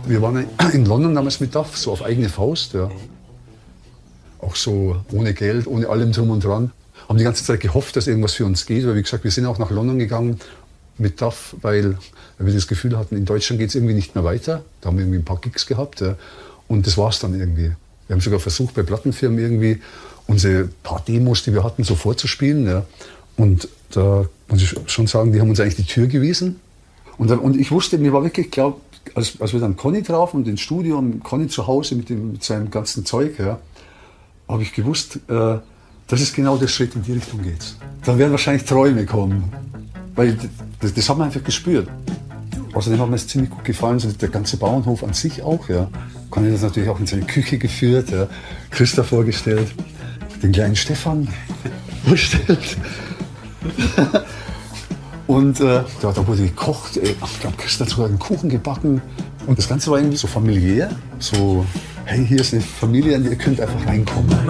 Wir waren in London damals mit DAF, so auf eigene Faust. Ja. Auch so ohne Geld, ohne allem drum und dran. Haben die ganze Zeit gehofft, dass irgendwas für uns geht. Weil wie gesagt, wir sind auch nach London gegangen mit DAF, weil wir das Gefühl hatten, in Deutschland geht es irgendwie nicht mehr weiter. Da haben wir irgendwie ein paar Gigs gehabt. Ja. Und das war es dann irgendwie. Wir haben sogar versucht, bei Plattenfirmen irgendwie unsere paar Demos, die wir hatten, so vorzuspielen. Ja. Und da muss ich schon sagen, die haben uns eigentlich die Tür gewiesen. Und ich wusste, mir war wirklich klar, als wir dann Conny trafen und ins Studio und Conny zu Hause mit seinem ganzen Zeug, ja, habe ich gewusst, dass es genau der Schritt in die Richtung geht. Dann werden wahrscheinlich Träume kommen. Weil das hat man einfach gespürt. Außerdem hat mir es ziemlich gut gefallen, so der ganze Bauernhof an sich auch. Ja. Conny hat das natürlich auch in seine Küche geführt, ja. Christa vorgestellt, den kleinen Stefan vorgestellt. Und da wurde gekocht, ich glaube, Christa hat sogar einen Kuchen gebacken. Und das Ganze war irgendwie so familiär, so, hey, hier ist eine Familie, in die ihr könnt einfach reinkommen.